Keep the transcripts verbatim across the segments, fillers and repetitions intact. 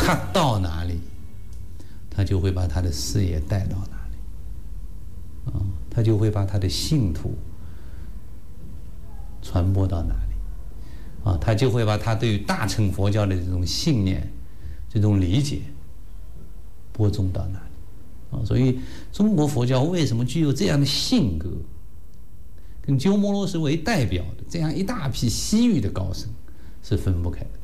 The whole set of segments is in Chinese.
他到哪里，他就会把他的事业带到哪里，啊，他就会把他的信徒传播到哪里，啊，他就会把他对于大乘佛教的这种信念、这种理解播种到哪里，啊，所以中国佛教为什么具有这样的性格，跟鸠摩罗什为代表的这样一大批西域的高僧是分不开的。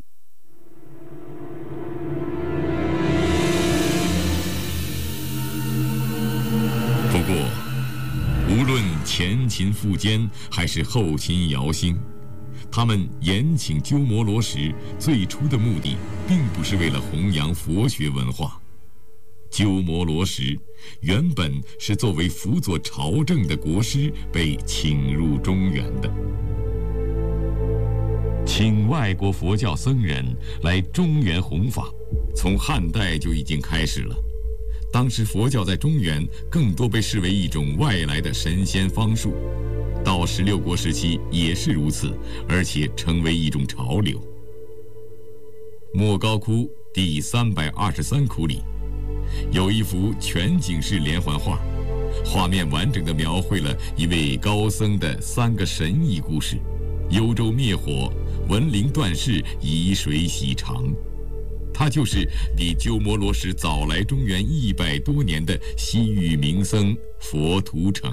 不过，无论前秦苻坚还是后秦姚兴，他们延请鸠摩罗什最初的目的，并不是为了弘扬佛学文化。鸠摩罗什原本是作为辅佐朝政的国师被请入中原的。请外国佛教僧人来中原弘法，从汉代就已经开始了。当时佛教在中原更多被视为一种外来的神仙方术，到十六国时期也是如此，而且成为一种潮流。莫高窟第三百二十三窟里有一幅全景式连环画，画面完整地描绘了一位高僧的三个神异故事：幽州灭火、文灵断世、沂水洗肠。他就是比鸠摩罗什早来中原一百多年的西域名僧佛图澄。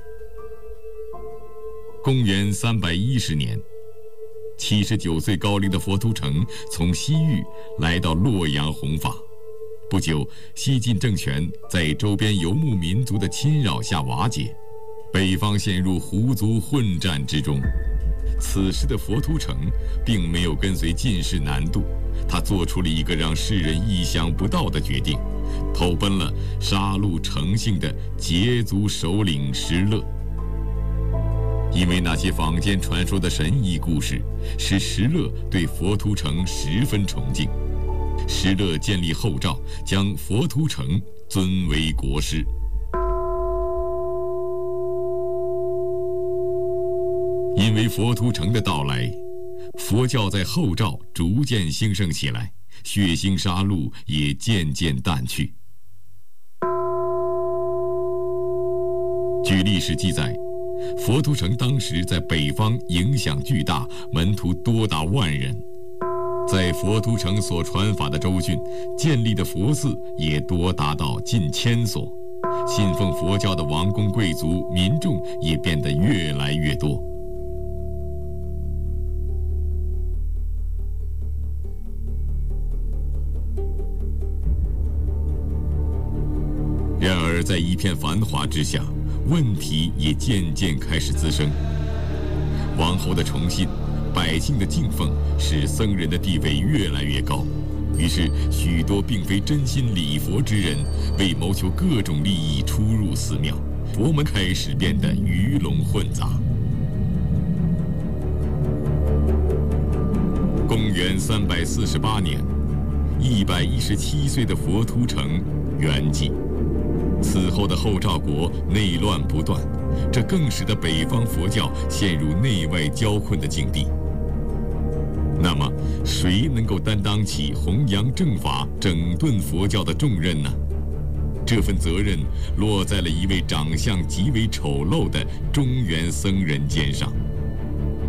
公元三百一十年，七十九岁高龄的佛图澄从西域来到洛阳弘法。不久，西晋政权在周边游牧民族的侵扰下瓦解，北方陷入胡族混战之中。此时的佛图澄并没有跟随晋士南渡，他做出了一个让世人意想不到的决定，投奔了杀戮成性的羯族首领石勒。因为那些坊间传说的神异故事，使石勒对佛图澄十分崇敬。石勒建立后诏，将佛图澄尊为国师。因为佛图澄的到来，佛教在后赵逐渐兴盛起来，血腥杀戮也渐渐淡去。据历史记载，佛图澄当时在北方影响巨大，门徒多达万人。在佛图澄所传法的州郡，建立的佛寺也多达到近千所，信奉佛教的王公贵族、民众也变得越来越多。然而，在一片繁华之下，问题也渐渐开始滋生。王侯的崇信，百姓的敬奉，使僧人的地位越来越高。于是，许多并非真心礼佛之人，为谋求各种利益出入寺庙，佛门开始变得鱼龙混杂。公元三百四十八年，一百一十七岁的佛图澄圆寂。此后的后赵国内乱不断，这更使得北方佛教陷入内外交困的境地。那么，谁能够担当起弘扬正法、整顿佛教的重任呢？这份责任落在了一位长相极为丑陋的中原僧人肩上。